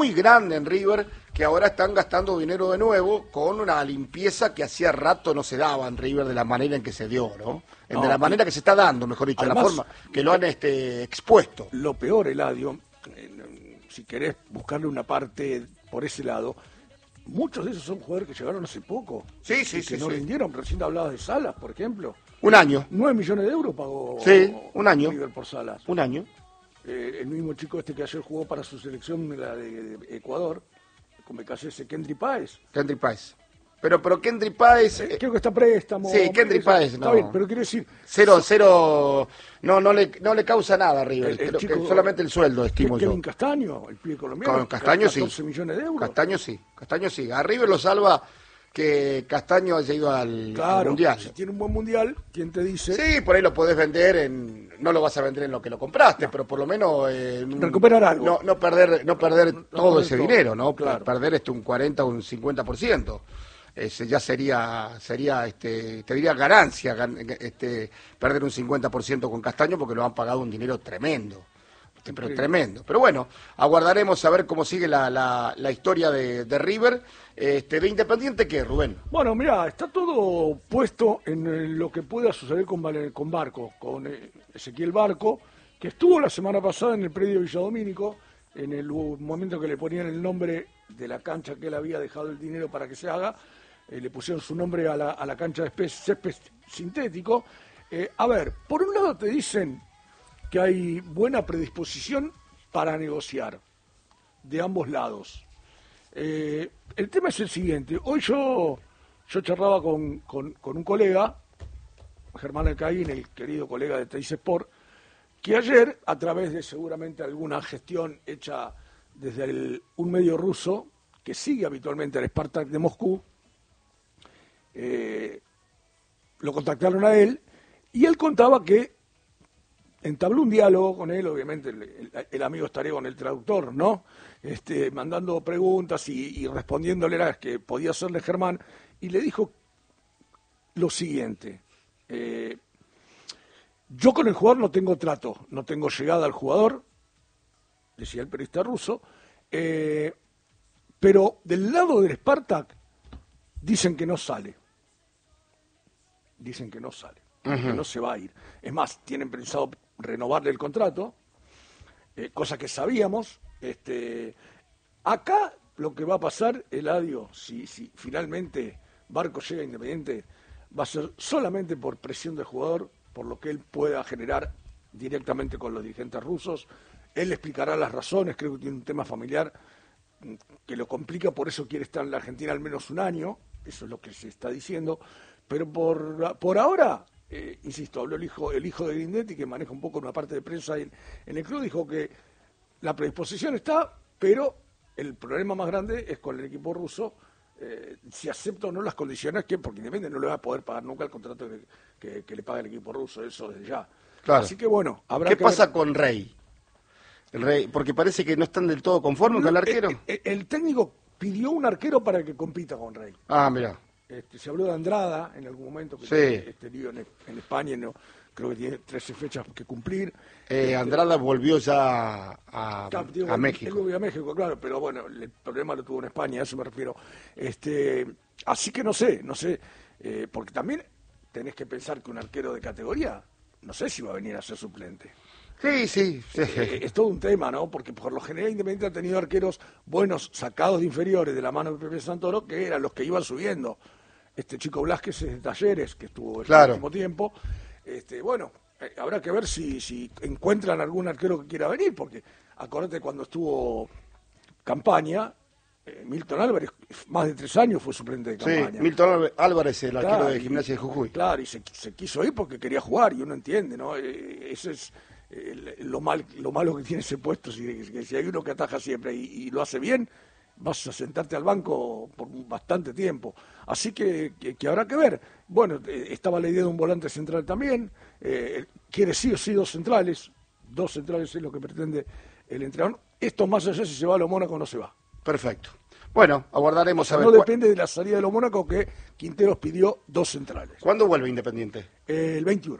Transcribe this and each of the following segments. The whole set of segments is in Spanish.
muy grande en River, que ahora están gastando dinero de nuevo con una limpieza que hacía rato no se daba en River de la manera en que se dio, ¿no? De la manera que se está dando, mejor dicho, además, la forma que lo han expuesto. Lo peor, Eladio, si querés buscarle una parte por ese lado, muchos de esos son jugadores que llegaron hace poco. Sí, que no rindieron. Recién hablabas de Salas, por ejemplo. Un año. 9 millones de euros pagó un año. River por Salas. Un año. El mismo chico que ayer jugó para su selección, la de Ecuador, me casé ese Kendry Páez. Kendry Páez. Pero Kendry Páez... creo que está préstamo. Sí, Kendry Páez, no. Está bien, pero quiero decir... Cero, no le causa nada a River. Creo que solamente el sueldo, estimo yo. Kevin Castaño, el pibe colombiano. Con Castaño 14 millones de euros. Castaño sí. A River lo salva que Castaño haya ido al Mundial. Si tiene un buen Mundial, ¿quién te dice? Sí, por ahí lo podés vender no lo vas a vender en lo que lo compraste, pero por lo menos recuperar algo. No perder todo ese dinero, ¿no? Claro. Perder un 40 o un 50%. Ya sería te diría ganancia perder un 50% con Castaño, porque lo han pagado un dinero tremendo. Pero tremendo. Pero bueno, aguardaremos a ver cómo sigue la historia de River. ¿De Independiente qué, Rubén? Bueno, mirá, está todo puesto en lo que pueda suceder con Barco, con Ezequiel Barco, que estuvo la semana pasada en el predio Villadomínico, en el momento que le ponían el nombre de la cancha que él había dejado el dinero para que se haga, le pusieron su nombre a la cancha de césped sintético. A ver, por un lado te dicen que hay buena predisposición para negociar de ambos lados. El tema es el siguiente. Hoy yo charlaba con un colega, Germán Alcaín, el querido colega de Teis Sport, que ayer, a través de seguramente alguna gestión hecha desde un medio ruso, que sigue habitualmente al Spartak de Moscú, lo contactaron a él, y él contaba que entabló un diálogo con él, obviamente el amigo estaría con el traductor, ¿no? Mandando preguntas y respondiéndole las que podía hacerle Germán, y le dijo lo siguiente: yo con el jugador no tengo trato, no tengo llegada al jugador, decía el periodista ruso, pero del lado del Spartak dicen que no sale. Dicen que no sale, que no se va a ir. Es más, tienen pensado renovarle el contrato, cosa que sabíamos. Acá lo que va a pasar, Eladio, si finalmente Barco llega a Independiente, va a ser solamente por presión del jugador, por lo que él pueda generar directamente con los dirigentes rusos. Él explicará las razones, creo que tiene un tema familiar que lo complica, por eso quiere estar en la Argentina al menos un año, eso es lo que se está diciendo, pero por ahora... insisto, habló el hijo de Grindetti, que maneja un poco una parte de prensa en el club, dijo que la predisposición está, pero el problema más grande es con el equipo ruso, si acepta o no las condiciones porque Independiente no le va a poder pagar nunca el contrato que le paga el equipo ruso, eso desde ya. Claro. Así que bueno, habrá ¿Qué que pasa ver. con Rey? El Rey, porque parece que no están del todo conformes con el arquero. El técnico pidió un arquero para que compita con Rey. Ah, mira. Se habló de Andrada en algún momento, que sí. Este lío en España, no, creo que tiene 13 fechas que cumplir. Andrada volvió ya a México. Él volvió a México, claro, pero bueno, el problema lo tuvo en España, a eso me refiero. Así que no sé, porque también tenés que pensar que un arquero de categoría, no sé si va a venir a ser suplente. Sí. Es todo un tema, ¿no? Porque por lo general Independiente ha tenido arqueros buenos, sacados de inferiores de la mano de Pepe Santoro, que eran los que iban subiendo. Este chico Blasquez es de Talleres, que estuvo el último tiempo. Bueno, habrá que ver si encuentran algún arquero que quiera venir, porque acordate cuando estuvo Campaña, Milton Álvarez, más de 3 años fue suplente de Campaña. Sí, Milton Álvarez, el arquero de Gimnasia de Jujuy. Claro, y se quiso ir porque quería jugar, y uno entiende, ¿no? Eso es lo malo que tiene ese puesto, si hay uno que ataja siempre y lo hace bien, vas a sentarte al banco por bastante tiempo. Así que habrá que ver. Bueno, estaba la idea de un volante central también. Quiere sí o sí 2 centrales. 2 centrales es lo que pretende el entrenador. Esto más allá si se va a lo Mónaco o no se va. Perfecto. Bueno, aguardaremos a ver. No depende de la salida de lo Mónaco, que Quinteros pidió 2 centrales. ¿Cuándo vuelve Independiente? El 21.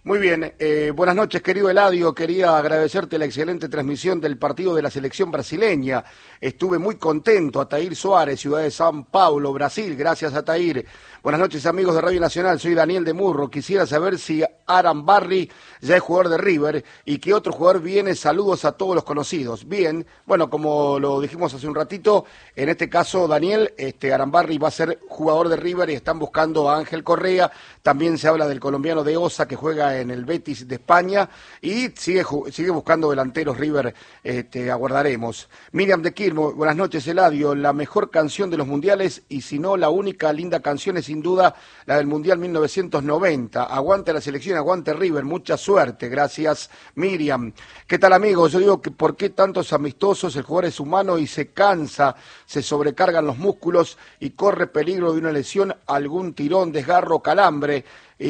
Muy bien, buenas noches querido Eladio, quería agradecerte la excelente transmisión del partido de la selección brasileña, estuve muy contento, Ataír Suárez, ciudad de São Paulo, Brasil, gracias Ataír. Buenas noches amigos de Radio Nacional, soy Daniel de Murro, quisiera saber si Aram Barry ya es jugador de River y qué otro jugador viene, saludos a todos los conocidos. Bien, bueno, como lo dijimos hace un ratito, en este caso Daniel, Aram Barry va a ser jugador de River y están buscando a Ángel Correa, también se habla del colombiano de Osa que juega en el Betis de España y sigue buscando delanteros River, aguardaremos. Miriam de Quilmo, buenas noches Eladio, la mejor canción de los mundiales y si no la única linda canción es sin duda la del Mundial 1990. Aguante la selección, aguante River, mucha suerte, gracias Miriam. ¿Qué tal amigos? Yo digo que por qué tantos amistosos, el jugador es humano y se cansa, se sobrecargan los músculos y corre peligro de una lesión, algún tirón, desgarro, calambre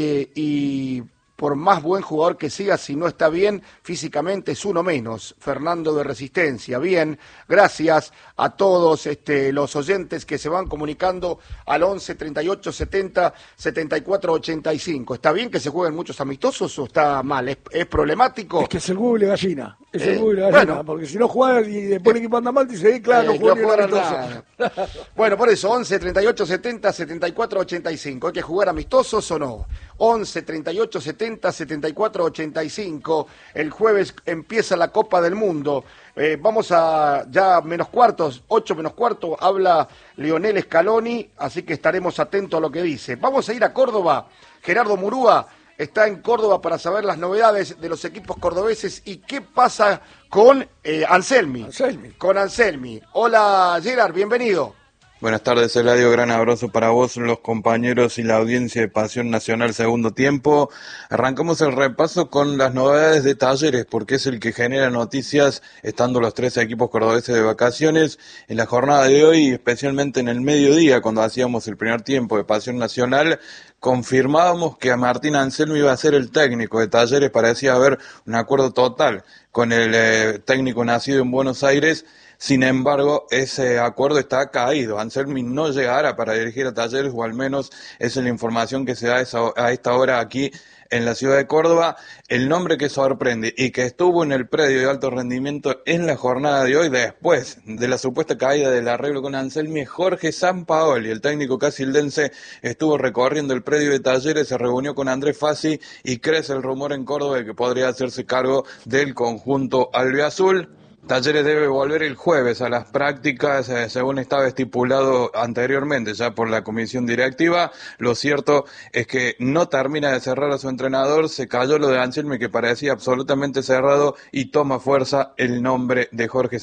y por más buen jugador que sea, si no está bien físicamente es uno menos. Fernando de Resistencia, bien, gracias a todos los oyentes que se van comunicando al 11 38 70 74 85. ¿Está bien que se jueguen muchos amistosos o está mal? ¿Es problemático? Es que es el huevo y la gallina. Es el huevo y la gallina, bueno, porque si no juegas y después el equipo anda mal, dice, claro, no juegan nada. Bueno, por eso, 11 38 70 74 85. ¿Hay que jugar amistosos o no? 11 38 70 74 85. El jueves empieza la Copa del Mundo. Vamos a ya menos cuartos, 8 menos cuarto, habla Lionel Scaloni, así que estaremos atentos a lo que dice. Vamos a ir a Córdoba. Gerardo Murúa está en Córdoba para saber las novedades de los equipos cordobeses y qué pasa con Anselmi. Con Anselmi. Hola Gerard, bienvenido. Buenas tardes, Eladio, gran abrazo para vos, los compañeros y la audiencia de Pasión Nacional Segundo Tiempo. Arrancamos el repaso con las novedades de Talleres, porque es el que genera noticias, estando los 13 equipos cordobeses de vacaciones. En la jornada de hoy, especialmente en el mediodía, cuando hacíamos el primer tiempo de Pasión Nacional, confirmábamos que a Martín Anselmi iba a ser el técnico de Talleres. Parecía haber un acuerdo total con el técnico nacido en Buenos Aires. Sin embargo, ese acuerdo está caído. Anselmi no llegará para dirigir a Talleres, o al menos esa es la información que se da a esta hora aquí en la ciudad de Córdoba. El nombre que sorprende y que estuvo en el predio de alto rendimiento en la jornada de hoy, después de la supuesta caída del arreglo con Anselmi, es Jorge Sampaoli. El técnico casildense estuvo recorriendo el predio de Talleres, se reunió con Andrés Fassi y crece el rumor en Córdoba de que podría hacerse cargo del conjunto albiazul. Talleres debe volver el jueves a las prácticas, según estaba estipulado anteriormente ya por la comisión directiva. Lo cierto es que no termina de cerrar a su entrenador, se cayó lo de Anselmi que parecía absolutamente cerrado y toma fuerza el nombre de Jorge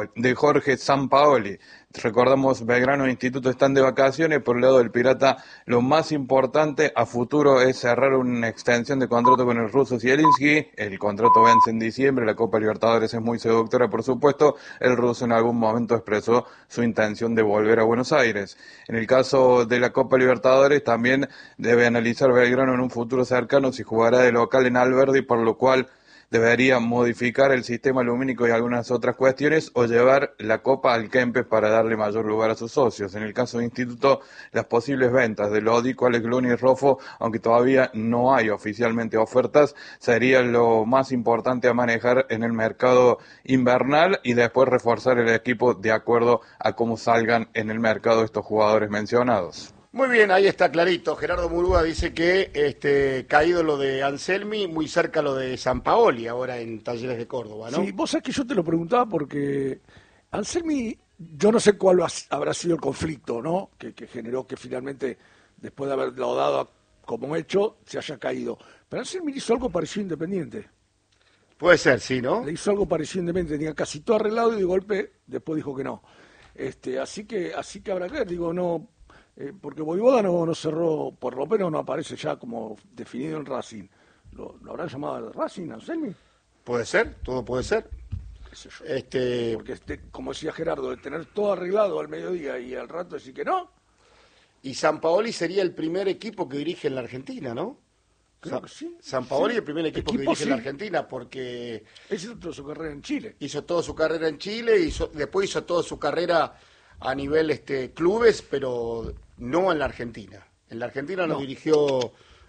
Sampaoli. Recordamos, Belgrano e Instituto están de vacaciones. Por el lado del Pirata, lo más importante a futuro es cerrar una extensión de contrato con el ruso Zielinski. El contrato vence en diciembre, la Copa Libertadores es muy seductora, por supuesto. El ruso en algún momento expresó su intención de volver a Buenos Aires. En el caso de la Copa Libertadores, también debe analizar Belgrano en un futuro cercano si jugará de local en Alberdi, por lo cual debería modificar el sistema lumínico y algunas otras cuestiones o llevar la Copa al Kempes para darle mayor lugar a sus socios. En el caso de Instituto, las posibles ventas de Lodico, Alex Luna y Rofo, aunque todavía no hay oficialmente ofertas, sería lo más importante a manejar en el mercado invernal y después reforzar el equipo de acuerdo a cómo salgan en el mercado estos jugadores mencionados. Muy bien, ahí está clarito. Gerardo Murúa dice que caído lo de Anselmi, muy cerca lo de Sampaoli, ahora en Talleres de Córdoba, ¿no? Sí, vos sabés que yo te lo preguntaba porque Anselmi, yo no sé cuál habrá sido el conflicto, ¿no? Que generó que finalmente, después de haberlo dado como hecho, se haya caído. Pero Anselmi hizo algo parecido a Independiente. Puede ser, sí, ¿no? Le hizo algo parecido a Independiente, tenía casi todo arreglado y de golpe después dijo que no. Así que habrá que ver, digo, no. Porque Voivoda no cerró, por lo menos no aparece ya como definido en Racing. ¿Lo habrán llamado Racing, Anselmi? Puede ser, todo puede ser. ¿Qué sé yo? Porque, como decía Gerardo, de tener todo arreglado al mediodía y al rato decir que no. Y Sampaoli sería el primer equipo que dirige en la Argentina, ¿no? Creo que sí. Sampaoli es el primer equipo que dirige sí. en la Argentina porque hizo toda su carrera en Chile. Hizo toda su carrera en Chile, después hizo toda su carrera a nivel clubes, pero no en la Argentina. En la Argentina no dirigió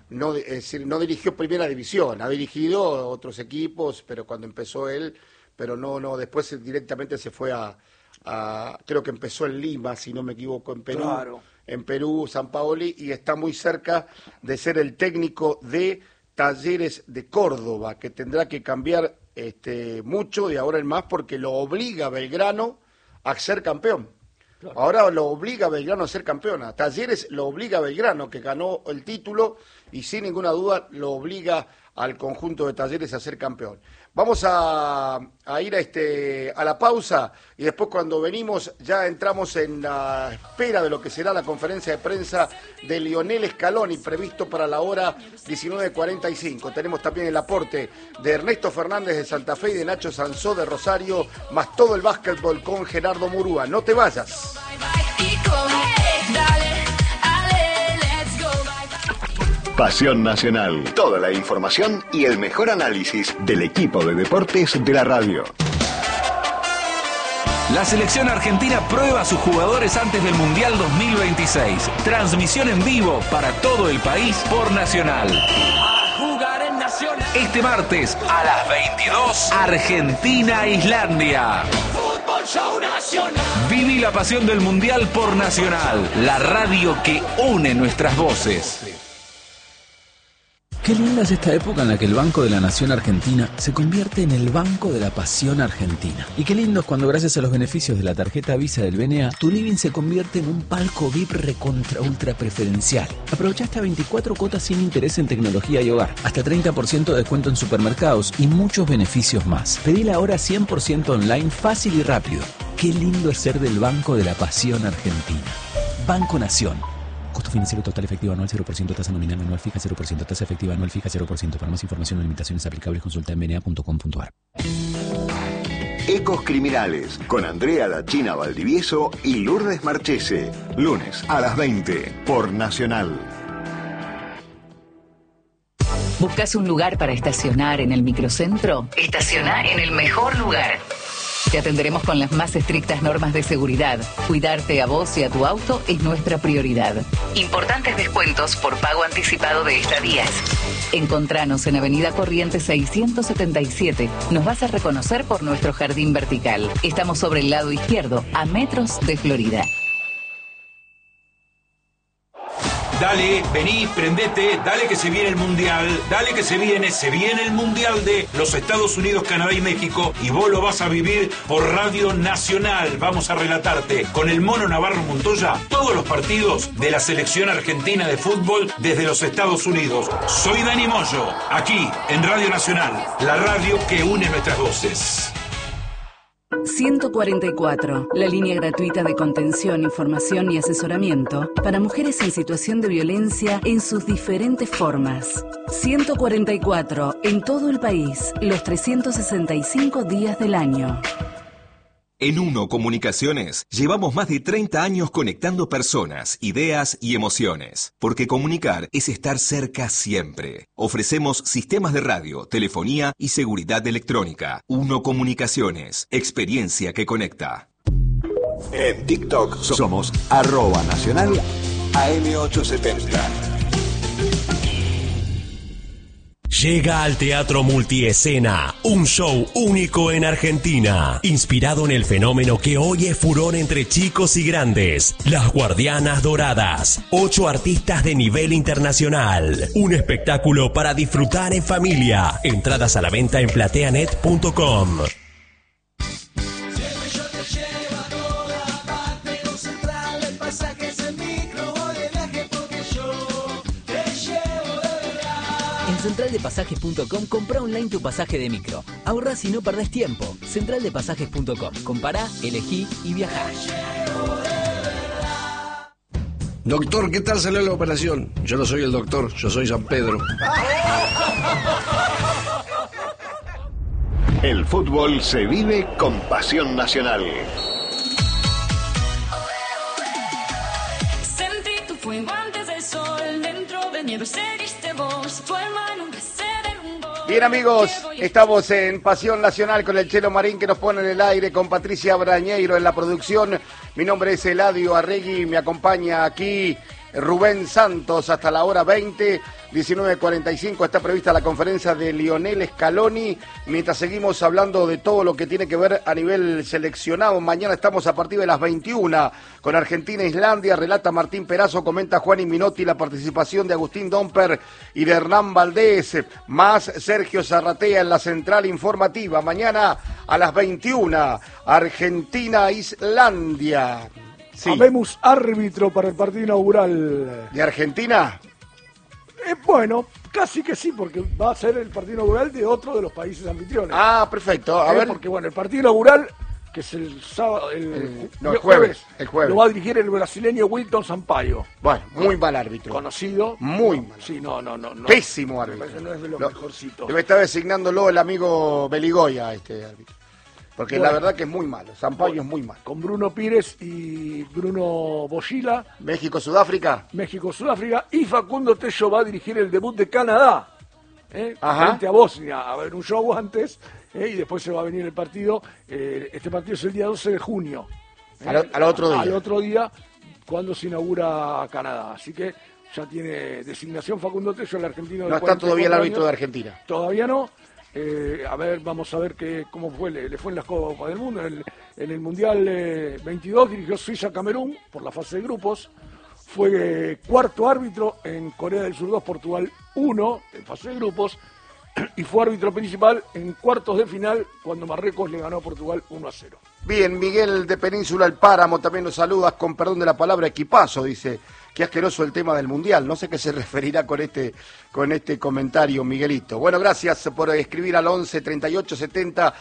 no, es decir, no dirigió primera división, ha dirigido otros equipos, pero cuando empezó él, pero no, después directamente se fue creo que empezó en Lima, si no me equivoco, en Perú. Claro. En Perú, San Paoli, y está muy cerca de ser el técnico de Talleres de Córdoba, que tendrá que cambiar mucho de ahora en más porque lo obliga a Belgrano a ser campeón. Claro. Ahora lo obliga a Belgrano a ser campeona. Talleres lo obliga a Belgrano, que ganó el título, y sin ninguna duda lo obliga al conjunto de Talleres a ser campeón. Vamos a ir a la pausa y después cuando venimos ya entramos en la espera de lo que será la conferencia de prensa de Lionel Scaloni previsto para la hora 19:45. Tenemos también el aporte de Ernesto Fernández de Santa Fe y de Nacho Sansó de Rosario, más todo el básquetbol con Gerardo Murúa. No te vayas. Pasión Nacional. Toda la información y el mejor análisis del equipo de deportes de la radio. La selección argentina prueba a sus jugadores antes del Mundial 2026. Transmisión en vivo para todo el país por Nacional. Este martes a las 22, Argentina-Islandia. Viví la pasión del Mundial por Nacional, la radio que une nuestras voces. Qué linda es esta época en la que el Banco de la Nación Argentina se convierte en el Banco de la Pasión Argentina. Y qué lindo es cuando gracias a los beneficios de la tarjeta Visa del BNA, tu living se convierte en un palco VIP recontra ultra preferencial. Aprovecha hasta 24 cuotas sin interés en tecnología y hogar, hasta 30% de descuento en supermercados y muchos beneficios más. Pedila ahora 100% online, fácil y rápido. Qué lindo es ser del Banco de la Pasión Argentina. Banco Nación. Costo financiero total efectivo anual 0%, tasa nominal anual fija 0%, tasa efectiva anual fija 0%. Para más información o limitaciones aplicables consulta en bna.com.ar. Ecos Criminales con Andrea La China Valdivieso y Lourdes Marchese. Lunes a las 20 por Nacional. ¿Buscas un lugar para estacionar en el microcentro? Estaciona en el mejor lugar. Te atenderemos con las más estrictas normas de seguridad. Cuidarte a vos y a tu auto es nuestra prioridad. Importantes descuentos por pago anticipado de estadías. Encontranos en Avenida Corrientes 677. Nos vas a reconocer por nuestro jardín vertical. Estamos sobre el lado izquierdo, a metros de Florida. Dale, vení, prendete, dale que se viene el Mundial, dale que se viene el Mundial de los Estados Unidos, Canadá y México, y vos lo vas a vivir por Radio Nacional. Vamos a relatarte con el Mono Navarro Montoya todos los partidos de la selección argentina de fútbol desde los Estados Unidos. Soy Dani Moyo, aquí en Radio Nacional, la radio que une nuestras voces. 144, la línea gratuita de contención, información y asesoramiento para mujeres en situación de violencia en sus diferentes formas. 144, en todo el país, los 365 días del año. En Uno Comunicaciones llevamos más de 30 años conectando personas, ideas y emociones, porque comunicar es estar cerca siempre. Ofrecemos sistemas de radio, telefonía y seguridad electrónica. Uno Comunicaciones, experiencia que conecta. En TikTok somos @nacional AM870. Llega al Teatro Multiescena, un show único en Argentina, inspirado en el fenómeno que hoy es furor entre chicos y grandes, Las Guardianas Doradas, 8 artistas de nivel internacional, un espectáculo para disfrutar en familia, entradas a la venta en plateanet.com. Centraldepasajes.com, compra online tu pasaje de micro. Ahorrás y no perdés tiempo. Centraldepasajes.com. Compará, elegí y viajá. Doctor, ¿qué tal salió la operación? Yo no soy el doctor, yo soy San Pedro. El fútbol se vive con Pasión Nacional. Sentí tu fuego antes del sol, dentro de nieve seriste vos, tu alma nunca se derrumbó. Bien amigos, estamos en Pasión Nacional con el Chelo Marín que nos pone en el aire, con Patricia Brañeiro en la producción. Mi nombre es Eladio Arregui, me acompaña aquí Rubén Santos hasta la hora 20, 19:45 está prevista la conferencia de Lionel Scaloni, mientras seguimos hablando de todo lo que tiene que ver a nivel seleccionado. Mañana estamos a partir de las 21 con Argentina e Islandia, relata Martín Perazo, comenta Juan Minotti, la participación de Agustín Domper y de Hernán Valdés, más Sergio Zarratea en la central informativa. Mañana a las 21, Argentina-Islandia. Sí. Habemos árbitro para el partido inaugural. ¿De Argentina? Bueno, casi que sí, porque va a ser el partido inaugural de otro de los países anfitriones. Ah, perfecto. A ver. Porque bueno, el partido inaugural, que es el sábado, el jueves, lo va a dirigir el brasileño Wilton Sampaio. Bueno, muy mal árbitro. Conocido. Muy mal. Sí, no. Pésimo árbitro. No es de los mejorcitos. Debe estar designándolo el amigo Beligoya, este árbitro. Porque la verdad que es muy malo, Sampaio es muy malo. Con Bruno Pires y Bruno Boschila. México-Sudáfrica. México-Sudáfrica. Y Facundo Tello va a dirigir el debut de Canadá. Frente a Bosnia. A ver, un show antes. Y después se va a venir el partido. Este partido es el día 12 de junio. Al otro día. Al otro día, cuando se inaugura Canadá. Así que ya tiene designación Facundo Tello, el argentino. No está todavía el árbitro de Argentina. Todavía no. Vamos a ver cómo le fue en las Copas del Mundo. En el Mundial 22 dirigió Suiza-Camerún por la fase de grupos. Fue cuarto árbitro en Corea del Sur 2, Portugal 1 en fase de grupos. Y fue árbitro principal en cuartos de final cuando Marruecos le ganó a Portugal 1-0. Bien, Miguel de Península El Páramo también nos saludas, con perdón de la palabra, equipazo, dice. Qué asqueroso el tema del Mundial. No sé qué se referirá con este comentario, Miguelito. Bueno, gracias por escribir al 11 38 70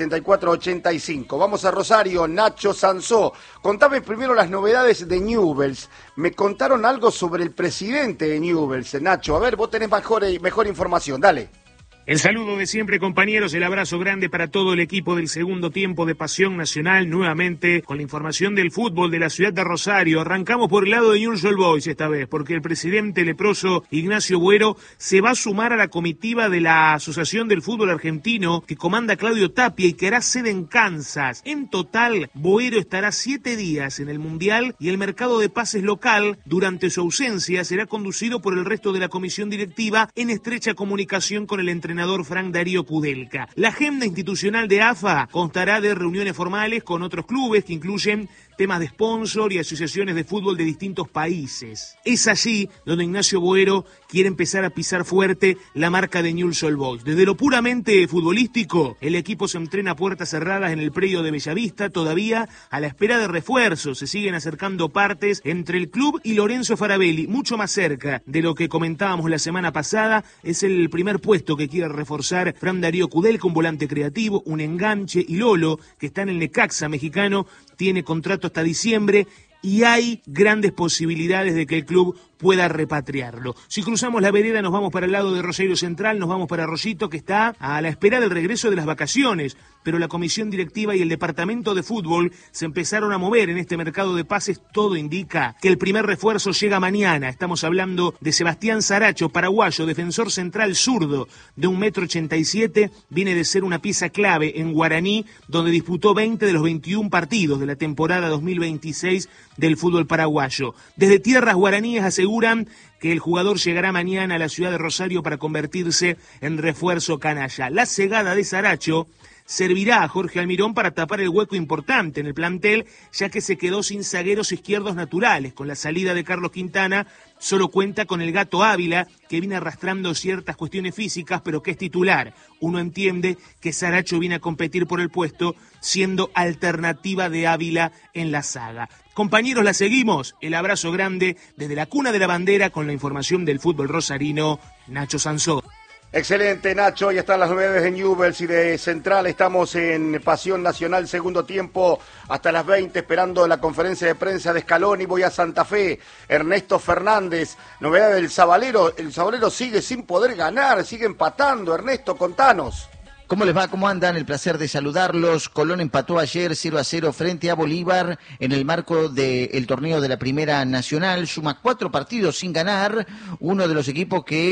74 85. Vamos a Rosario, Nacho Sansó. Contame primero las novedades de Newell's. Me contaron algo sobre el presidente de Newell's, Nacho. A ver, vos tenés mejor información, dale. El saludo de siempre, compañeros, el abrazo grande para todo el equipo del segundo tiempo de Pasión Nacional, nuevamente con la información del fútbol de la ciudad de Rosario. Arrancamos por el lado de Newell's Old Boys esta vez, porque el presidente leproso Ignacio Buero se va a sumar a la comitiva de la Asociación del Fútbol Argentino que comanda Claudio Tapia y que hará sede en Kansas. En total, Buero estará 7 días en el Mundial y el mercado de pases local, durante su ausencia, será conducido por el resto de la comisión directiva en estrecha comunicación con el entrenador Frank Darío Kudelka. La agenda institucional de AFA constará de reuniones formales con otros clubes que incluyen temas de sponsor y asociaciones de fútbol de distintos países. Es allí donde Ignacio Buero quiere empezar a pisar fuerte la marca de Newell's Old Boys. Desde lo puramente futbolístico, el equipo se entrena a puertas cerradas en el predio de Bellavista, todavía a la espera de refuerzos. Se siguen acercando partes entre el club y Lorenzo Farabelli, mucho más cerca de lo que comentábamos la semana pasada. Es el primer puesto que quiere reforzar Fran Darío Kudelka, un volante creativo, un enganche, y Lolo, que está en el Necaxa mexicano, tiene contrato hasta diciembre y hay grandes posibilidades de que el club pueda repatriarlo. Si cruzamos la vereda nos vamos para el lado de Rosario Central, nos vamos para Arroyito, que está a la espera del regreso de las vacaciones, pero la comisión directiva y el departamento de fútbol se empezaron a mover en este mercado de pases. Todo indica que el primer refuerzo llega mañana. Estamos hablando de Sebastián Saracho, paraguayo, defensor central zurdo de 1,87 m, viene de ser una pieza clave en Guaraní, donde disputó 20 de los 21 partidos de la temporada 2026 del fútbol paraguayo. Desde tierras guaraníes aseguran que el jugador llegará mañana a la ciudad de Rosario para convertirse en refuerzo canalla. La cegada de Saracho servirá a Jorge Almirón para tapar el hueco importante en el plantel, ya que se quedó sin zagueros izquierdos naturales. Con la salida de Carlos Quintana, solo cuenta con el Gato Ávila, que viene arrastrando ciertas cuestiones físicas, pero que es titular. Uno entiende que Saracho viene a competir por el puesto, siendo alternativa de Ávila en la saga. Compañeros, la seguimos. El abrazo grande desde la cuna de la bandera con la información del fútbol rosarino, Nacho Sansó. Excelente, Nacho. Ya están las novedades de Newell's y de Central. Estamos en Pasión Nacional, segundo tiempo, hasta las 20, esperando la conferencia de prensa de Scaloni. Voy a Santa Fe. Ernesto Fernández, novedad del Sabalero. El Sabalero sigue sin poder ganar, sigue empatando. Ernesto, contanos. ¿Cómo les va? ¿Cómo andan? El placer de saludarlos. Colón empató ayer 0-0 frente a Bolívar en el marco del torneo de la Primera Nacional. Suma 4 partidos sin ganar. Uno de los equipos que es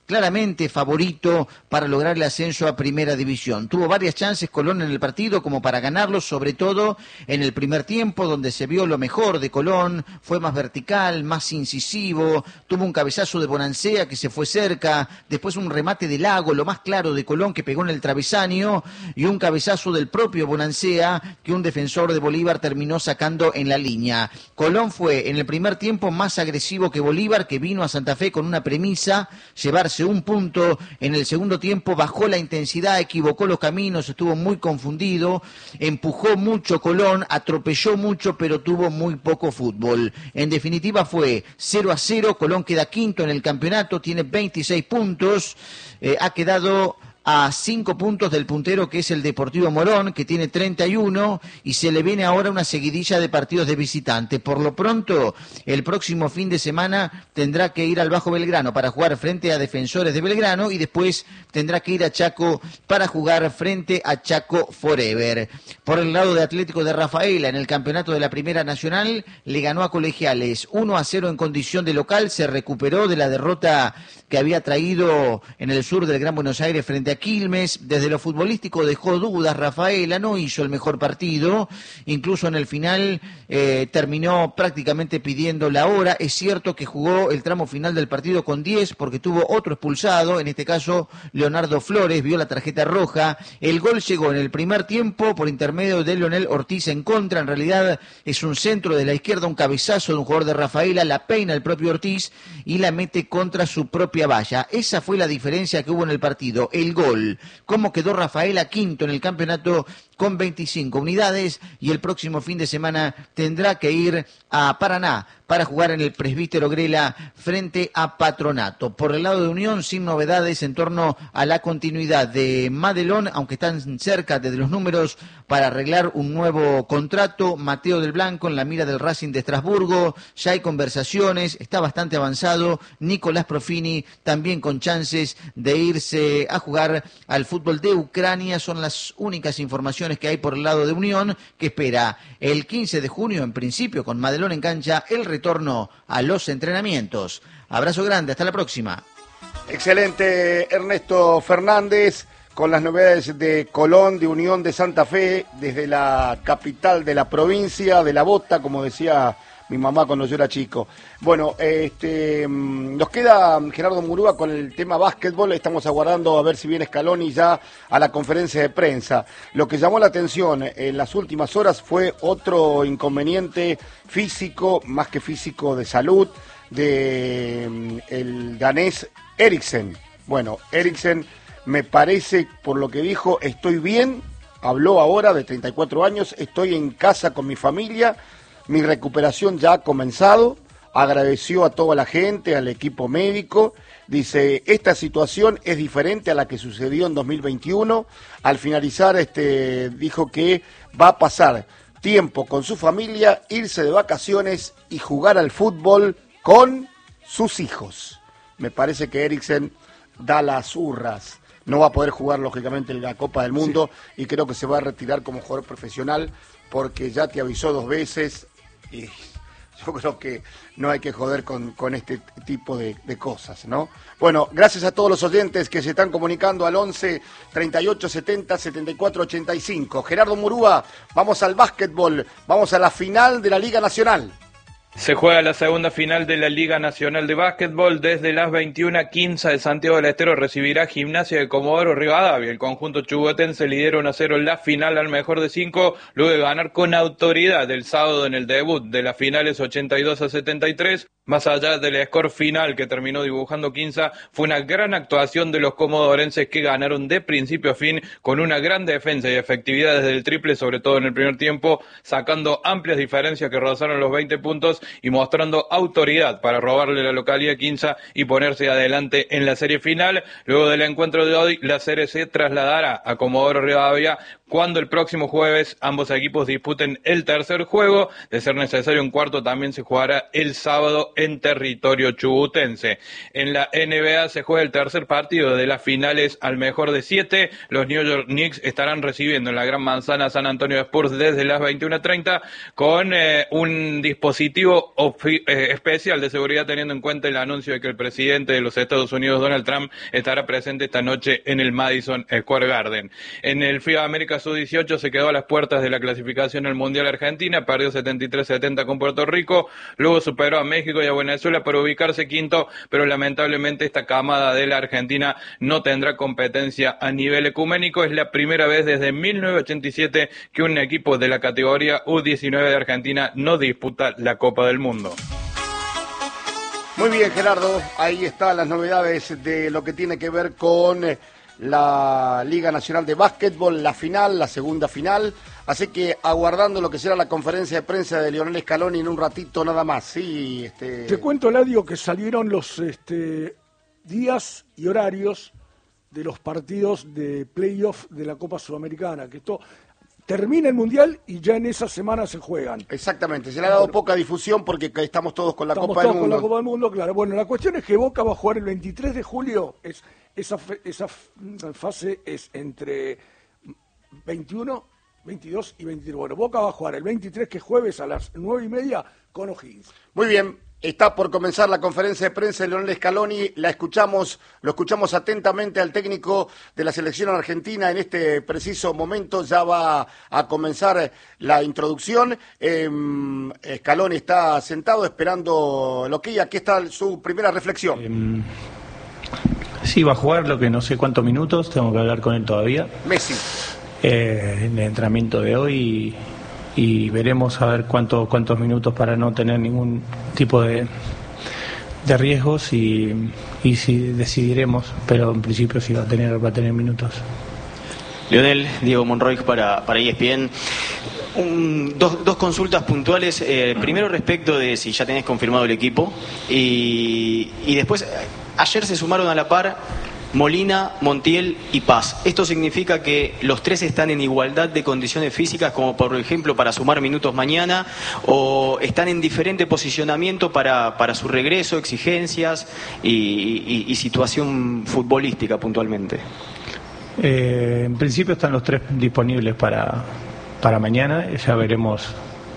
claramente favorito para lograr el ascenso a Primera División. Tuvo varias chances Colón en el partido como para ganarlo, sobre todo en el primer tiempo, donde se vio lo mejor de Colón, fue más vertical, más incisivo, tuvo un cabezazo de Bonancea que se fue cerca, después un remate de Lago, lo más claro de Colón, que pegó en el travesaño, y un cabezazo del propio Bonancea que un defensor de Bolívar terminó sacando en la línea. Colón fue en el primer tiempo más agresivo que Bolívar, que vino a Santa Fe con una premisa, llevarse un punto. En el segundo tiempo bajó la intensidad, equivocó los caminos, estuvo muy confundido, empujó mucho Colón, atropelló mucho, pero tuvo muy poco fútbol. En definitiva fue 0-0, Colón queda quinto en el campeonato, tiene 26 puntos, ha quedado a 5 puntos del puntero, que es el Deportivo Morón, que tiene 31, y se le viene ahora una seguidilla de partidos de visitante. Por lo pronto, el próximo fin de semana tendrá que ir al Bajo Belgrano para jugar frente a Defensores de Belgrano, y después tendrá que ir a Chaco para jugar frente a Chaco Forever. Por el lado de Atlético de Rafaela, en el campeonato de la Primera Nacional, le ganó a Colegiales 1-0 en condición de local, se recuperó de la derrota que había traído en el sur del Gran Buenos Aires frente a Quilmes. Desde lo futbolístico dejó dudas Rafaela, no hizo el mejor partido, incluso en el final terminó prácticamente pidiendo la hora. Es cierto que jugó el tramo final del partido con 10 porque tuvo otro expulsado, en este caso Leonardo Flores, vio la tarjeta roja. El gol llegó en el primer tiempo por intermedio de Leonel Ortiz en contra, en realidad es un centro de la izquierda, un cabezazo de un jugador de Rafaela, la peina el propio Ortiz y la mete contra su propia valla. Esa fue la diferencia que hubo en el partido, el gol. Cómo quedó Rafaela quinto en el campeonato con 25 unidades, y el próximo fin de semana tendrá que ir a Paraná para jugar en el Presbítero Grela frente a Patronato. Por el lado de Unión, sin novedades en torno a la continuidad de Madelón, aunque están cerca de los números para arreglar un nuevo contrato. Mateo del Blanco en la mira del Racing de Estrasburgo, ya hay conversaciones, está bastante avanzado. Nicolás Profini también con chances de irse a jugar al fútbol de Ucrania. Son las únicas informaciones que hay por el lado de Unión, que espera el 15 de junio, en principio con Madelón en cancha, el retorno a los entrenamientos. Abrazo grande, hasta la próxima. Excelente, Ernesto Fernández, con las novedades de Colón, de Unión de Santa Fe, desde la capital de la provincia, de La Bota, como decía mi mamá cuando yo era chico. Bueno, nos queda Gerardo Murúa con el tema básquetbol. Estamos aguardando a ver si viene Scaloni ya a la conferencia de prensa. Lo que llamó la atención en las últimas horas fue otro inconveniente físico, más que físico, de salud, de el danés Eriksen. Bueno, Eriksen, me parece, por lo que dijo, estoy bien, habló ahora de 34 años, estoy en casa con mi familia, mi recuperación ya ha comenzado, agradeció a toda la gente, al equipo médico, dice, esta situación es diferente a la que sucedió en 2021, al finalizar dijo que va a pasar tiempo con su familia, irse de vacaciones y jugar al fútbol con sus hijos. Me parece que Eriksen da las hurras, no va a poder jugar lógicamente en la Copa del Mundo, sí, y creo que se va a retirar como jugador profesional porque ya te avisó 2 veces. Y yo creo que no hay que joder con este tipo de cosas, ¿no? Bueno, gracias a todos los oyentes que se están comunicando al 11 38 70 74 85. Gerardo Murúa, vamos al básquetbol, vamos a la final de la Liga Nacional. Se juega la segunda final de la Liga Nacional de Básquetbol. Desde las 21:15 de Santiago del Estero recibirá Gimnasia de Comodoro Rivadavia. El conjunto chubutense lidera 1-0 la final al mejor de 5, luego de ganar con autoridad el sábado en el debut de las finales 82-73. Más allá del score final que terminó dibujando Quinza, fue una gran actuación de los comodorenses que ganaron de principio a fin con una gran defensa y efectividad desde el triple, sobre todo en el primer tiempo, sacando amplias diferencias que rozaron los 20 puntos y mostrando autoridad para robarle la localía a Quinza y ponerse adelante en la serie final. Luego del encuentro de hoy, la serie se trasladará a Comodoro Rivadavia cuando el próximo jueves ambos equipos disputen el tercer juego. De ser necesario un cuarto, también se jugará el sábado en territorio chubutense. En la NBA se juega el tercer partido de las finales al mejor de 7. Los New York Knicks estarán recibiendo en la Gran Manzana San Antonio Spurs desde las 21:30 con un dispositivo operativo especial de seguridad, teniendo en cuenta el anuncio de que el presidente de los Estados Unidos, Donald Trump, estará presente esta noche en el Madison Square Garden. En el FIBA América Sub-18 se quedó a las puertas de la clasificación al Mundial Argentina, perdió 73-70 con Puerto Rico, luego superó a México y a Venezuela para ubicarse quinto, pero lamentablemente esta camada de la Argentina no tendrá competencia a nivel ecuménico. Es la primera vez desde 1987 que un equipo de la categoría U19 de Argentina no disputa la Copa del Mundo. Muy bien, Gerardo, ahí están las novedades de lo que tiene que ver con la Liga Nacional de Básquetbol, la final, la segunda final, así que aguardando lo que será la conferencia de prensa de Lionel Scaloni en un ratito nada más. Sí, Te cuento, Eladio, que salieron los días y horarios de los partidos de playoff de la Copa Sudamericana, que esto termina el Mundial y ya en esa semana se juegan. Exactamente, se le ha dado poca difusión porque estamos todos con la Copa del Mundo. Con la Copa del Mundo, claro. Bueno, la cuestión es que Boca va a jugar el 23 de julio, esa fase es entre 21, 22 y 23. Bueno, Boca va a jugar el 23, que es jueves a las 9:30 con O'Higgins. Muy bien. Está por comenzar la conferencia de prensa de Lionel Scaloni, lo escuchamos atentamente al técnico de la selección argentina en este preciso momento, ya va a comenzar la introducción. Scaloni está sentado esperando lo que y aquí está su primera reflexión. Sí, va a jugar, lo que no sé cuántos minutos, tengo que hablar con él todavía. Messi. En el entrenamiento de hoy y veremos a ver cuántos minutos para no tener ningún tipo de riesgos y si decidiremos, pero en principio sí va a tener minutos. Lionel, Diego Monroy para ESPN. Dos consultas puntuales. Primero respecto de si ya tenés confirmado el equipo y después, ayer se sumaron a la par Molina, Montiel y Paz. ¿Esto significa que los tres están en igualdad de condiciones físicas, como por ejemplo para sumar minutos mañana, o están en diferente posicionamiento para su regreso, exigencias y situación futbolística puntualmente? En principio están los tres disponibles para mañana. Ya veremos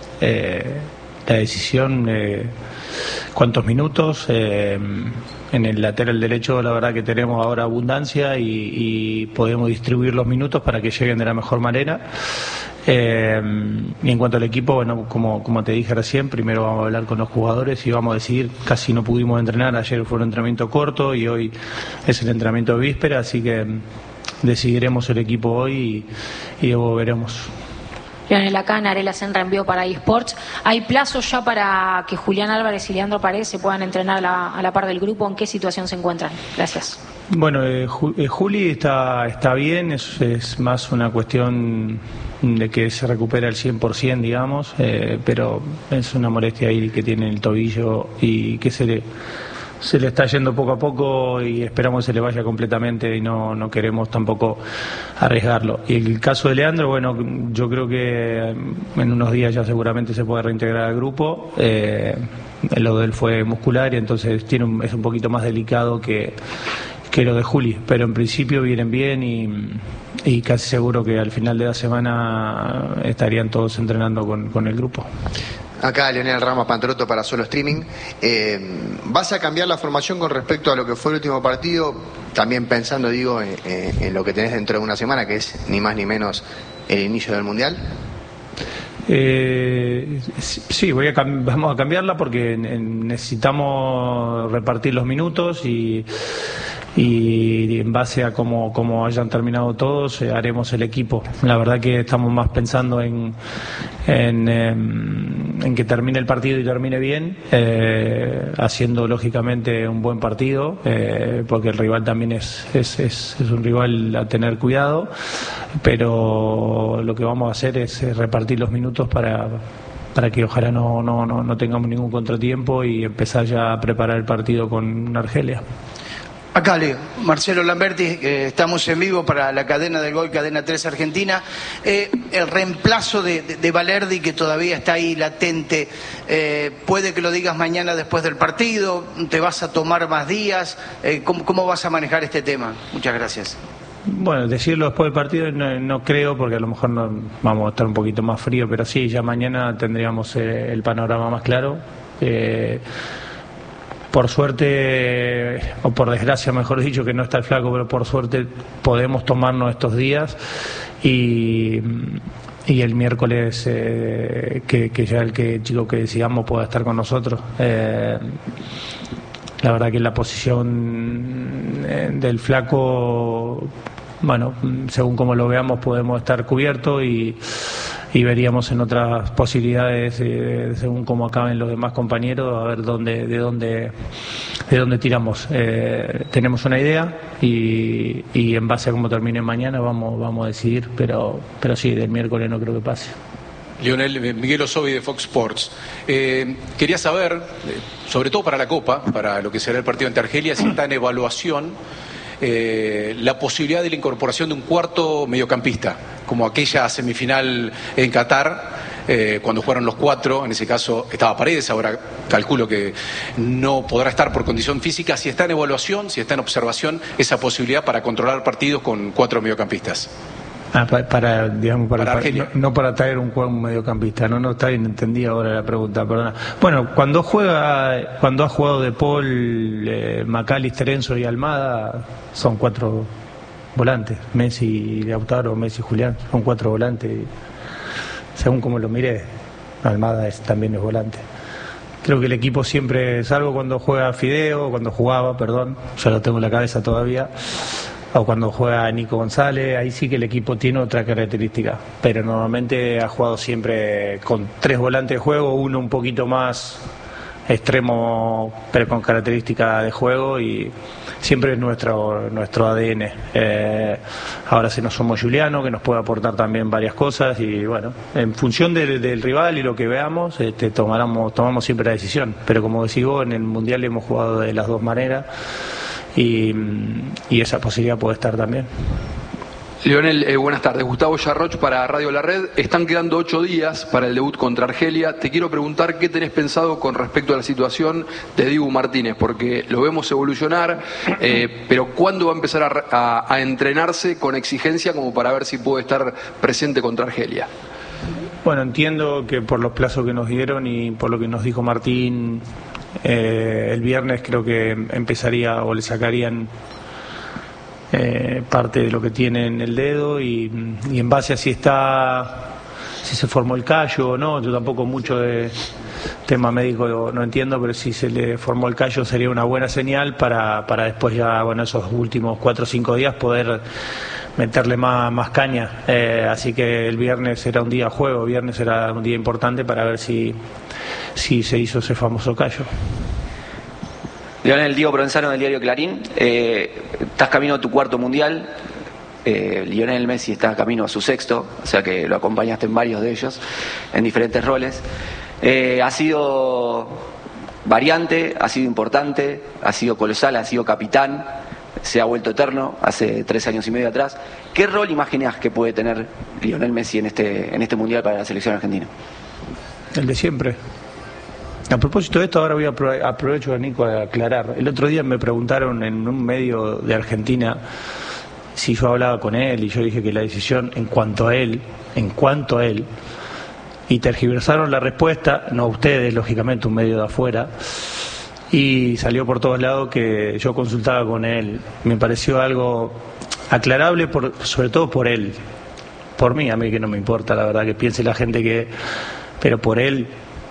la decisión, cuántos minutos. En el lateral derecho la verdad que tenemos ahora abundancia y podemos distribuir los minutos para que lleguen de la mejor manera. Y en cuanto al equipo, bueno, como te dije recién, primero vamos a hablar con los jugadores y vamos a decidir. Casi no pudimos entrenar, ayer fue un entrenamiento corto y hoy es el entrenamiento de víspera, así que decidiremos el equipo hoy y luego veremos. Lionel, acá Arela Senra envió para eSports. ¿Hay plazos ya para que Julián Álvarez y Leandro Paredes se puedan entrenar a la par del grupo? ¿En qué situación se encuentran? Gracias. Bueno, Juli está bien, es más una cuestión de que se recupera al 100%, digamos, pero es una molestia ahí que tiene el tobillo y que se le está yendo poco a poco y esperamos que se le vaya completamente y no queremos tampoco arriesgarlo. Y el caso de Leandro, bueno, yo creo que en unos días ya seguramente se puede reintegrar al grupo. Lo de él fue muscular y entonces es un poquito más delicado que lo de Juli, pero en principio vienen bien y casi seguro que al final de la semana estarían todos entrenando con el grupo. Acá Leonel Ramos Pantroto para Solo Streaming. ¿Vas a cambiar la formación con respecto a lo que fue el último partido? También pensando, digo, en lo que tenés dentro de una semana, que es ni más ni menos el inicio del Mundial. Sí, vamos a cambiarla porque necesitamos repartir los minutos y en base a cómo hayan terminado todos haremos el equipo. La verdad que estamos más pensando en que termine el partido y termine bien, haciendo lógicamente un buen partido, porque el rival también es un rival a tener cuidado, pero lo que vamos a hacer es repartir los minutos para que ojalá no tengamos ningún contratiempo y empezar ya a preparar el partido con Argelia. Acá Leo, Marcelo Lamberti, estamos en vivo para la cadena del Gol, Cadena 3 Argentina. El reemplazo de Valerdi, que todavía está ahí latente, puede que lo digas mañana después del partido, ¿te vas a tomar más días? ¿Cómo vas a manejar este tema? Muchas gracias. Bueno, decirlo después del partido no creo, porque a lo mejor vamos a estar un poquito más frío, pero sí, ya mañana tendríamos el panorama más claro Por suerte, o por desgracia mejor dicho, que no está el Flaco, pero por suerte podemos tomarnos estos días y el miércoles que ya el chico que decidamos pueda estar con nosotros. La verdad que la posición del Flaco, bueno, según como lo veamos podemos estar cubiertos y veríamos en otras posibilidades según cómo acaben los demás compañeros, a ver de dónde tiramos. Tenemos una idea y en base a cómo termine mañana vamos a decidir, pero sí, del miércoles no creo que pase. Lionel, Miguel Osovi de Fox Sports. Quería saber, sobre todo para la Copa, para lo que será el partido ante Argelia, si está en evaluación la posibilidad de la incorporación de un cuarto mediocampista, como aquella semifinal en Qatar, cuando jugaron los 4, en ese caso estaba Paredes, ahora calculo que no podrá estar por condición física. Si está en evaluación, si está en observación esa posibilidad para controlar partidos con 4 mediocampistas. Para Argelia. No para traer un mediocampista, no está bien entendida ahora la pregunta, perdona. Bueno, cuando ha jugado De Paul, McAllister, Enzo y Almada, son 4 volantes, Messi, Lautaro, Messi, Julián, son 4 volantes, según como lo miré. Almada también es volante. Creo que el equipo siempre, salvo cuando juega Fideo, cuando jugaba, perdón, ya lo tengo en la cabeza todavía, o cuando juega Nico González, ahí sí que el equipo tiene otra característica, pero normalmente ha jugado siempre con 3 volantes de juego, uno un poquito más extremo pero con característica de juego, y siempre es nuestro ADN. Ahora se nos somos Juliano, que nos puede aportar también varias cosas, y bueno, en función del rival y lo que veamos, tomamos siempre la decisión, pero como decís vos, en el Mundial hemos jugado de las dos maneras y esa posibilidad puede estar también. Lionel, buenas tardes. Gustavo Yarroch para Radio La Red. Están quedando 8 días para el debut contra Argelia. Te quiero preguntar qué tenés pensado con respecto a la situación de Dibu Martínez, porque lo vemos evolucionar, pero ¿cuándo va a empezar a entrenarse con exigencia como para ver si puede estar presente contra Argelia? Bueno, entiendo que por los plazos que nos dieron y por lo que nos dijo Martín, el viernes creo que empezaría o le sacarían parte de lo que tiene en el dedo y en base a si se formó el callo o no. Yo tampoco mucho de tema médico no entiendo, pero si se le formó el callo sería una buena señal para después ya, bueno, esos últimos 4 o 5 días poder meterle más caña. Así que el viernes era un día de juego, viernes era un día importante para ver si se hizo ese famoso callo. Lionel, Diego Provenzano del diario Clarín. Estás camino a tu 4º mundial. Lionel Messi está camino a su 6º, o sea que lo acompañaste en varios de ellos, en diferentes roles. Ha sido variante, ha sido importante, ha sido colosal, ha sido capitán, se ha vuelto eterno hace 3 años y medio atrás. ¿Qué rol imaginás que puede tener Lionel Messi en este mundial para la selección argentina? El de siempre. A propósito de esto, ahora aprovecho a Nico a aclarar. El otro día me preguntaron en un medio de Argentina si yo hablaba con él, y yo dije que la decisión en cuanto a él, y tergiversaron la respuesta, no ustedes, lógicamente, un medio de afuera, y salió por todos lados que yo consultaba con él. Me pareció algo aclarable, sobre todo por él. Por mí, a mí que no me importa, la verdad, que piense la gente pero por él,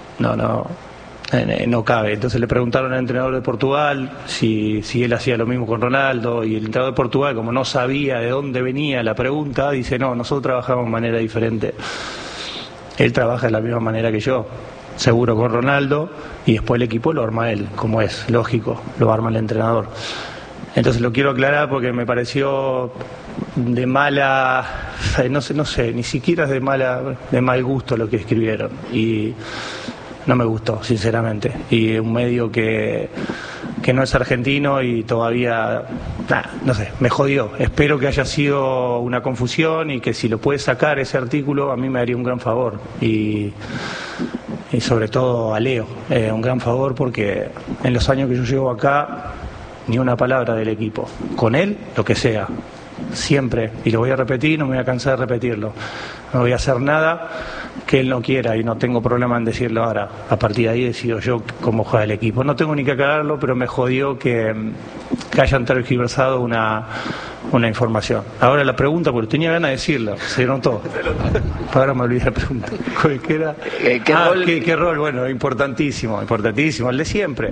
no cabe. Entonces le preguntaron al entrenador de Portugal si él hacía lo mismo con Ronaldo, y el entrenador de Portugal, como no sabía de dónde venía la pregunta, dice: no, nosotros trabajamos de manera diferente. Él trabaja de la misma manera que yo, seguro con Ronaldo, y después el equipo lo arma él, como es lógico, lo arma el entrenador. Entonces lo quiero aclarar porque me pareció de mala, no sé, ni siquiera es de mal gusto lo que escribieron, y no me gustó, sinceramente. Y un medio que no es argentino y todavía, no sé, me jodió. Espero que haya sido una confusión y que si lo puede sacar ese artículo, a mí me haría un gran favor. Y sobre todo a Leo, un gran favor, porque en los años que yo llevo acá, ni una palabra del equipo. Con él, lo que sea. Siempre, y lo voy a repetir, no me voy a cansar de repetirlo. No voy a hacer nada que él no quiera, y no tengo problema en decirlo ahora. A partir de ahí decido yo cómo juega el equipo. No tengo ni que aclararlo, pero me jodió que hayan tergiversado una información. Ahora la pregunta, porque tenía ganas de decirlo, se dieron todo. Ahora me olvidé la pregunta. ¿Qué era? ¿Qué rol? Bueno, importantísimo, el de siempre.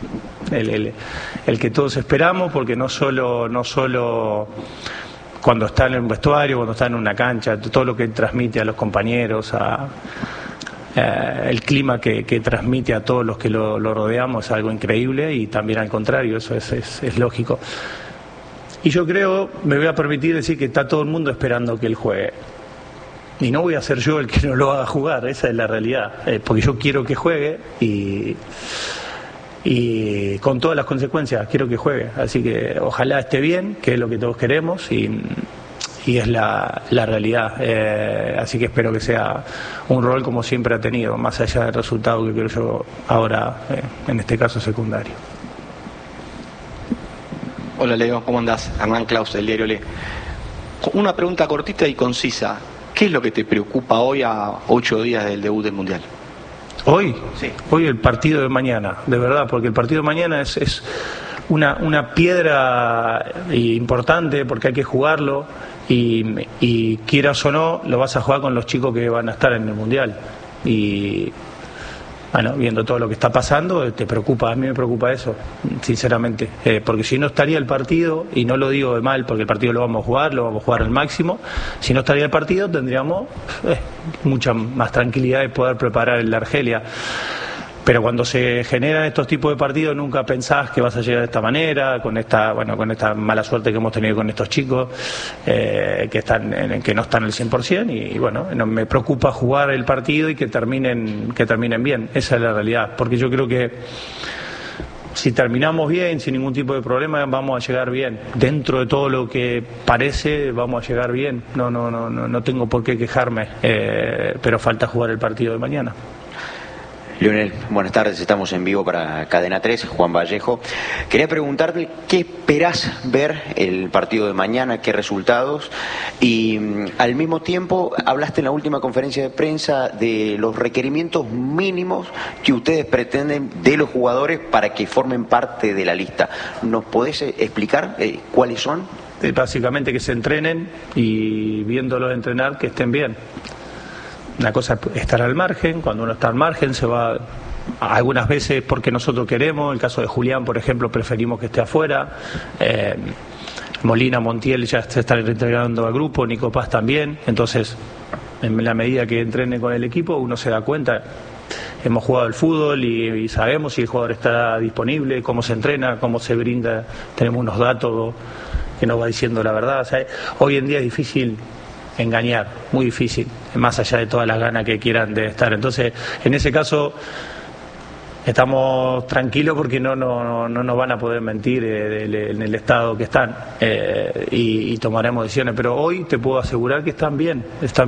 El que todos esperamos, porque no solo cuando está en un vestuario, cuando está en una cancha, todo lo que transmite a los compañeros, el clima que transmite a todos los que lo rodeamos es algo increíble, y también al contrario, eso es lógico. Y yo creo, me voy a permitir decir que está todo el mundo esperando que él juegue. Y no voy a ser yo el que no lo haga jugar, esa es la realidad, porque yo quiero que juegue y con todas las consecuencias quiero que juegue, así que ojalá esté bien, que es lo que todos queremos, y es la realidad, así que espero que sea un rol como siempre ha tenido, más allá del resultado que quiero yo ahora, en este caso secundario. Hola Leo, ¿cómo andás? Hernán Claus, del diario Le. Una pregunta cortita y concisa, ¿qué es lo que te preocupa hoy a 8 días del debut del Mundial? ¿Hoy? Sí. Hoy el partido de mañana, de verdad, porque el partido de mañana es una piedra importante, porque hay que jugarlo, y quieras o no, lo vas a jugar con los chicos que van a estar en el Mundial. Y bueno, viendo todo lo que está pasando, te preocupa, a mí me preocupa eso, sinceramente, porque si no estaría el partido, y no lo digo de mal, porque el partido lo vamos a jugar al máximo, si no estaría el partido tendríamos mucha más tranquilidad de poder preparar el de Argelia. Pero cuando se generan estos tipos de partidos nunca pensás que vas a llegar de esta manera, con esta mala suerte que hemos tenido con estos chicos que no están al 100%, y bueno, me preocupa jugar el partido y que terminen bien, esa es la realidad, porque yo creo que si terminamos bien, sin ningún tipo de problema, vamos a llegar bien. Dentro de todo lo que parece, vamos a llegar bien. No tengo por qué quejarme, pero falta jugar el partido de mañana. Lionel, buenas tardes, estamos en vivo para Cadena 3, Juan Vallejo. Quería preguntarte qué esperás ver el partido de mañana, qué resultados, y al mismo tiempo hablaste en la última conferencia de prensa de los requerimientos mínimos que ustedes pretenden de los jugadores para que formen parte de la lista. ¿Nos podés explicar cuáles son? Básicamente que se entrenen, y viéndolos entrenar que estén bien. Una cosa es estar al margen, cuando uno está al margen se va algunas veces porque nosotros queremos, en el caso de Julián, por ejemplo, preferimos que esté afuera, Molina, Montiel ya se están reintegrando al grupo, Nico Paz también, entonces en la medida que entrene con el equipo uno se da cuenta, hemos jugado al fútbol y sabemos si el jugador está disponible, cómo se entrena, cómo se brinda, tenemos unos datos que nos va diciendo la verdad, o sea, hoy en día es difícil engañar, muy difícil, más allá de todas las ganas que quieran de estar. Entonces, en ese caso estamos tranquilos porque no nos van a poder mentir en el estado que están, y tomaremos decisiones, pero hoy te puedo asegurar que están bien,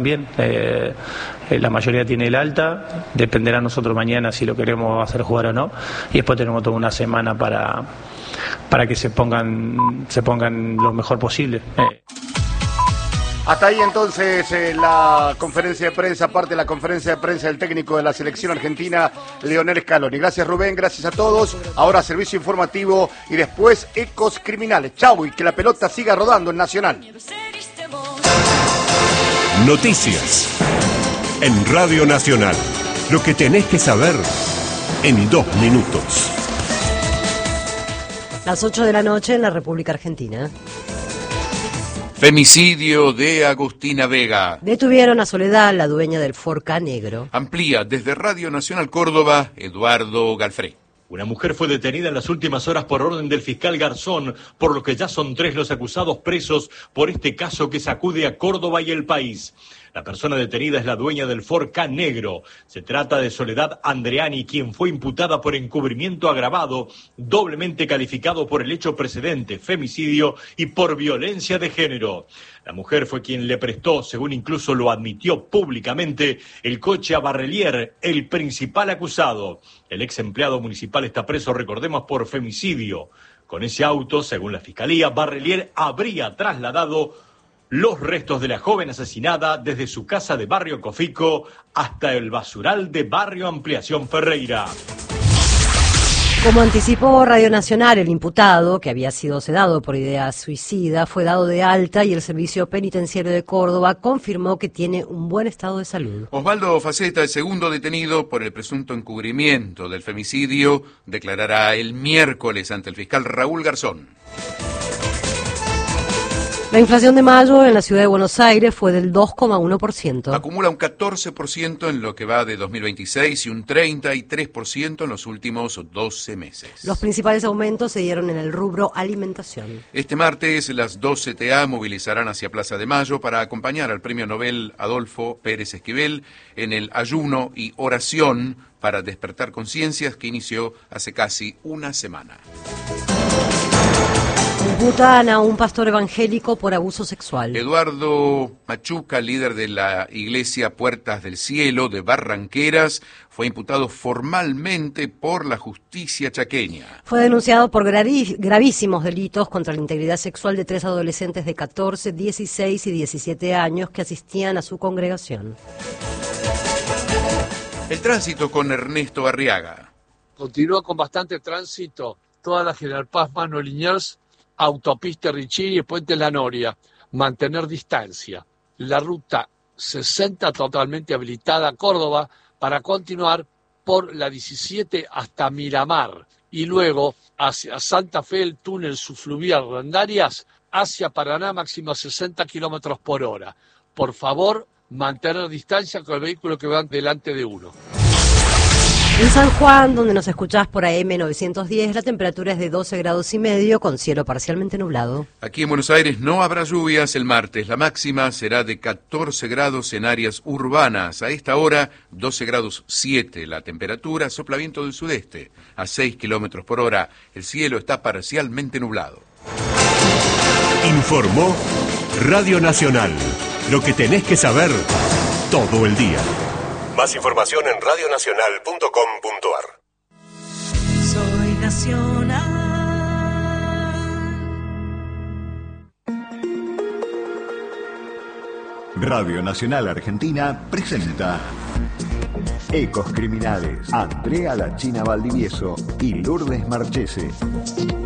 la mayoría tiene el alta, dependerá a nosotros mañana si lo queremos hacer jugar o no, y después tenemos toda una semana para que se pongan lo mejor posible. Hasta ahí entonces la conferencia de prensa, parte de la conferencia de prensa del técnico de la selección argentina, Lionel Scaloni. Gracias Rubén, gracias a todos. Ahora servicio informativo y después Ecos Criminales. Chau, y que la pelota siga rodando en Nacional. Noticias en Radio Nacional. Lo que tenés que saber en 2 minutos. Las 8 de la noche en la República Argentina. Femicidio de Agustina Vega. Detuvieron a Soledad, la dueña del Ford Ka negro. Amplía desde Radio Nacional Córdoba, Eduardo Galfré. Una mujer fue detenida en las últimas horas por orden del fiscal Garzón, por lo que ya son 3 los acusados presos por este caso que sacude a Córdoba y el país. La persona detenida es la dueña del Ford Ka negro. Se trata de Soledad Andreani, quien fue imputada por encubrimiento agravado, doblemente calificado por el hecho precedente, femicidio y por violencia de género. La mujer fue quien le prestó, según incluso lo admitió públicamente, el coche a Barrelier, el principal acusado. El ex empleado municipal está preso, recordemos, por femicidio. Con ese auto, según la fiscalía, Barrelier habría trasladado Los restos de la joven asesinada desde su casa de Barrio Cofico hasta el basural de Barrio Ampliación Ferreira. Como anticipó Radio Nacional, el imputado, que había sido sedado por idea suicida, fue dado de alta y el Servicio Penitenciario de Córdoba confirmó que tiene un buen estado de salud. Osvaldo Faceta, el segundo detenido por el presunto encubrimiento del femicidio, declarará el miércoles ante el fiscal Raúl Garzón. La inflación de mayo en la ciudad de Buenos Aires fue del 2,1%. Acumula un 14% en lo que va de 2026 y un 33% en los últimos 12 meses. Los principales aumentos se dieron en el rubro alimentación. Este martes, las 2 CTA movilizarán hacia Plaza de Mayo para acompañar al premio Nobel Adolfo Pérez Esquivel en el ayuno y oración para despertar conciencias que inició hace casi una semana. Imputan a un pastor evangélico por abuso sexual. Eduardo Machuca, líder de la iglesia Puertas del Cielo de Barranqueras, fue imputado formalmente por la justicia chaqueña. Fue denunciado por gravísimos delitos contra la integridad sexual de 3 adolescentes de 14, 16 y 17 años que asistían a su congregación. El tránsito con Ernesto Arriaga. Continúa con bastante tránsito toda la General Paz, Manuel Liniers, autopista Richiri y Puente La Noria. Mantener distancia. La ruta 60 totalmente habilitada a Córdoba para continuar por la 17 hasta Miramar y luego hacia Santa Fe el túnel subfluvial Randarias hacia Paraná máximo 60 kilómetros por hora. Por favor, mantener distancia con el vehículo que va delante de uno. En San Juan, donde nos escuchás por AM 910, la temperatura es de 12 grados y medio con cielo parcialmente nublado. Aquí en Buenos Aires no habrá lluvias el martes. La máxima será de 14 grados en áreas urbanas. A esta hora, 12 grados 7 la temperatura, sopla viento del sudeste a 6 kilómetros por hora. El cielo está parcialmente nublado. Informó Radio Nacional. Lo que tenés que saber todo el día. Más información en radionacional.com.ar. Soy nacional. Radio Nacional Argentina presenta Ecos Criminales. Andrea La China Valdivieso y Lourdes Marchese.